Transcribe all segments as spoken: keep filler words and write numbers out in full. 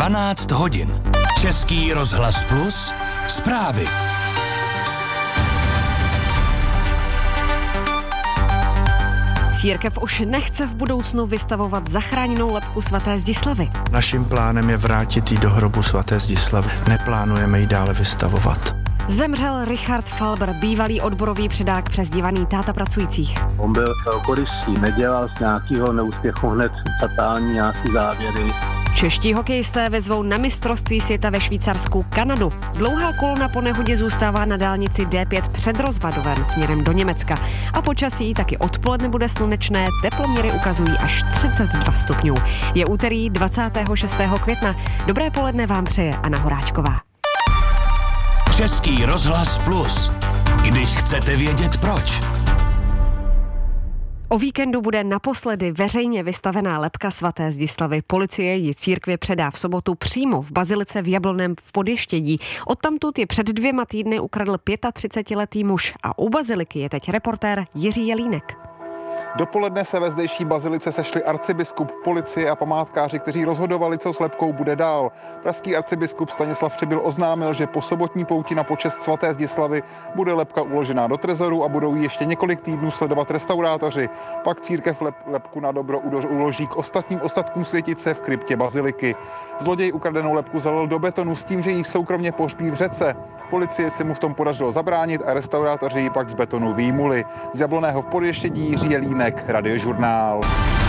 dvanáct hodin. Český rozhlas Plus, zprávy. Církev už nechce v budoucnu vystavovat zachráněnou lebku svaté Zdislavy. Naším plánem je vrátit ji do hrobu svaté Zdislavy. Neplánujeme ji dále vystavovat. Zemřel Richard Falber, bývalý odborový předák přezdívaný táta pracujících. On byl velkorysý, nedělal z nějakého neúspěchu hned fatální nějaký závěry. Čeští hokejisté vyzvou na mistrovství světa ve Švýcarsku Kanadu. Dlouhá kolona po nehodě zůstává na dálnici D pět před Rozvadovem směrem do Německa. A počasí taky odpoledne bude slunečné, teploměry ukazují až třicet dva stupňů. Je úterý dvacátého šestého května. Dobré poledne vám přeje Anna Horáčková. Český rozhlas Plus. Když chcete vědět proč. O víkendu bude naposledy veřejně vystavená lebka svaté Zdislavy. Policie ji církvi předá v sobotu přímo v bazilice v Jablonném v Podještědí. Odtamtud je před dvěma týdny ukradl třicetiletý muž a u baziliky je teď reportér Jiří Jelínek. Dopoledne se ve zdejší bazilice sešli arcibiskup, policie a památkáři, kteří rozhodovali, co s lebkou bude dál. Pražský arcibiskup Stanislav Přibyl oznámil, že po sobotní pouti na počest svaté Zdislavy bude lebka uložená do trezoru a budou ji ještě několik týdnů sledovat restaurátoři. Pak církev lep, lebku na dobro uloží k ostatním ostatkům světice v kryptě baziliky. Zloděj ukradenou lebku zalil do betonu s tím, že ji soukromně pohřbí v řece. Policie se mu v tom podařilo zabránit a restaurátoři ji pak z betonu vyjmuli. Z Jablonného v Podještědí Jiří Jelínek, Radiožurnál.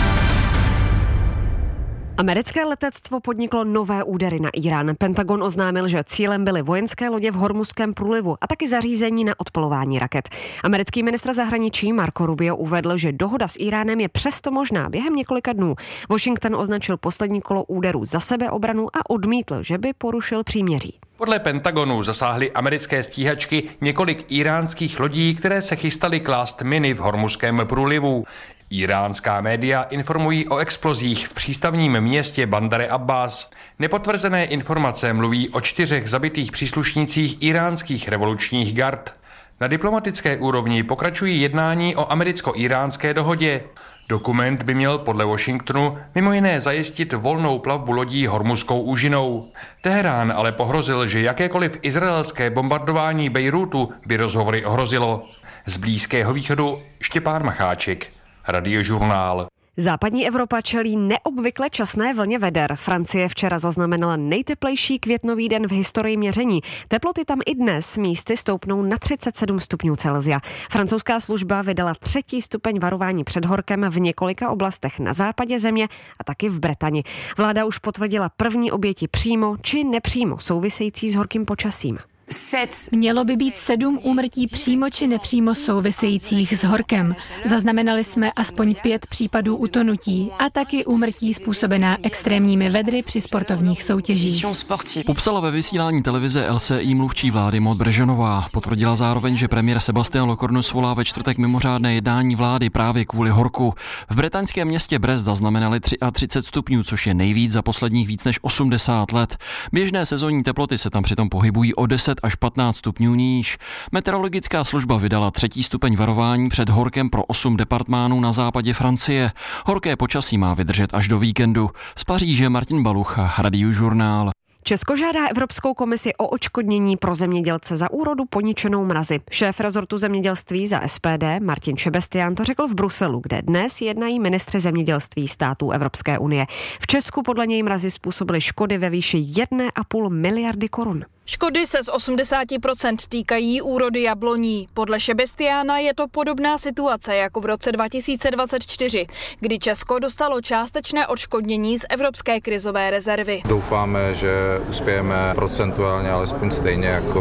Americké letectvo podniklo nové údery na Irán. Pentagon oznámil, že cílem byly vojenské lodě v Hormuzském průlivu a taky zařízení na odpalování raket. Americký ministr zahraničí Marco Rubio uvedl, že dohoda s Iránem je přesto možná během několika dnů. Washington označil poslední kolo úderů za sebeobranu a odmítl, že by porušil příměří. Podle Pentagonu zasáhly americké stíhačky několik iránských lodí, které se chystaly klást miny v Hormuzském průlivu. Iránská média informují o explozích v přístavním městě Bandar Abbas. Nepotvrzené informace mluví o čtyřech zabitých příslušnících iránských revolučních gard. Na diplomatické úrovni pokračují jednání o americko-iránské dohodě. Dokument by měl podle Washingtonu mimo jiné zajistit volnou plavbu lodí Hormuzskou úžinou. Teherán ale pohrozil, že jakékoliv izraelské bombardování Bejrútu by rozhovory ohrozilo. Z Blízkého východu Štěpán Macháček, Radiožurnál. Západní Evropa čelí neobvykle časné vlně veder. Francie včera zaznamenala nejteplejší květnový den v historii měření. Teploty tam i dnes místy stoupnou na třicet sedm stupňů Celsia. Francouzská služba vydala třetí stupeň varování před horkem v několika oblastech na západě země a taky v Bretani. Vláda už potvrdila první oběti přímo či nepřímo související s horkým počasím. Mělo by být sedm úmrtí přímo či nepřímo souvisejících s horkem. Zaznamenali jsme aspoň pět případů utonutí a taky úmrtí způsobená extrémními vedry při sportovních soutěžích. Popsala ve vysílání televize L C I mluvčí vlády Maud Brežanová. Potvrdila zároveň, že premiér Sebastian Lecornu svolá ve čtvrtek mimořádné jednání vlády právě kvůli horku. V bretaňském městě Brest zaznamenali třicet tři stupňů, což je nejvíc za posledních víc než osmdesát let. Běžné sezónní teploty se tam přitom pohybují o deset až patnáct stupňů níž. Meteorologická služba vydala třetí stupeň varování před horkem pro osm departmánů na západě Francie. Horké počasí má vydržet až do víkendu. Z Paříže Martin Balucha, Radiožurnál. Česko žádá Evropskou komisi o odškodnění pro zemědělce za úrodu poničenou mrazy. Šéf rezortu zemědělství za S P D Martin Šebestián to řekl v Bruselu, kde dnes jednají ministři zemědělství států Evropské unie. V Česku podle něj mrazy způsobily škody ve výši jedné a půl miliardy korun. Škody se z osmdesát procent týkají úrody jabloní. Podle Šebestiána je to podobná situace jako v roce dva tisíce dvacet čtyři, kdy Česko dostalo částečné odškodnění z Evropské krizové rezervy. Doufáme, že uspějeme procentuálně alespoň stejně jako